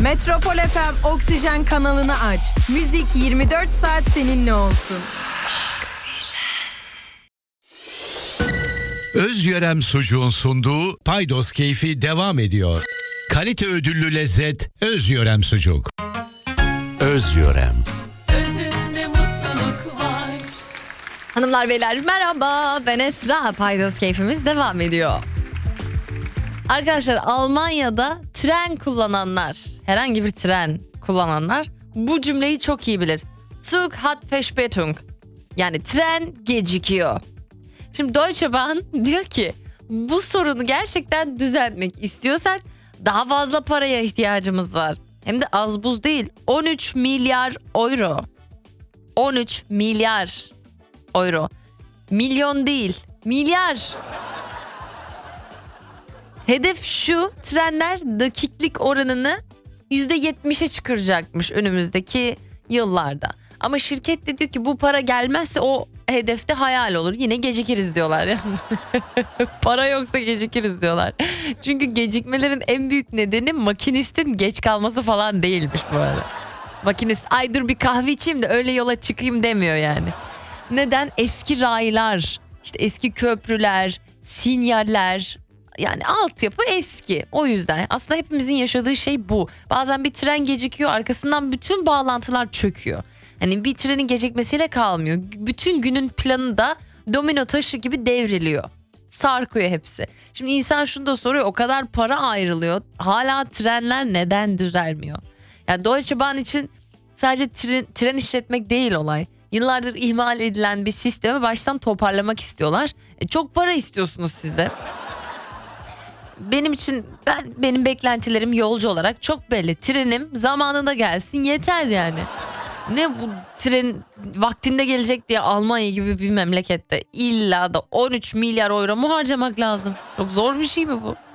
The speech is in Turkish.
Metropol FM Oksijen kanalını aç. Müzik 24 saat seninle olsun. Özyörem Sucuğun sunduğu Paydos Keyfi devam ediyor. Kalite ödüllü lezzet Özyörem Sucuk. Özyörem. Özünde mutluluk var. Hanımlar beyler merhaba, ben Esra. Paydos Keyfimiz devam ediyor. Arkadaşlar, Almanya'da tren kullananlar, herhangi bir tren kullananlar bu cümleyi çok iyi bilir. Zug hat Verspätung. Yani tren gecikiyor. Şimdi Deutsche Bahn diyor ki bu sorunu gerçekten düzeltmek istiyorsak daha fazla paraya ihtiyacımız var. Hem de az buz değil, 13 milyar euro. 13 milyar euro. Milyon değil, milyar. Hedef şu: trenler dakiklik oranını %70'e çıkaracakmış önümüzdeki yıllarda. Ama şirket de diyor ki bu para gelmezse o hedefte hayal olur. Yine gecikiriz diyorlar yani. Para yoksa gecikiriz diyorlar. Çünkü gecikmelerin en büyük nedeni makinistin geç kalması falan değilmiş bu arada. Makinist ay dur bir kahve içeyim de öyle yola çıkayım demiyor yani. Neden? Eski raylar, işte eski köprüler, sinyaller, yani altyapı eski. O yüzden aslında hepimizin yaşadığı şey bu. Bazen bir tren gecikiyor, arkasından bütün bağlantılar çöküyor. Hani bir trenin gecikmesiyle kalmıyor. Bütün günün planı da domino taşı gibi devriliyor. Sarkıyor hepsi. Şimdi insan şunu da soruyor, o kadar para ayrılıyor. Hala trenler neden düzelmiyor? Yani Deutsche Bahn için sadece tren işletmek değil olay. Yıllardır ihmal edilen bir sistemi baştan toparlamak istiyorlar. Çok para istiyorsunuz siz de. Benim beklentilerim yolcu olarak çok belli. Trenim zamanında gelsin yeter yani. Ne bu tren vaktinde gelecek diye Almanya gibi bir memlekette illa da 13 milyar euro mu harcamak lazım? Çok zor bir şey mi bu?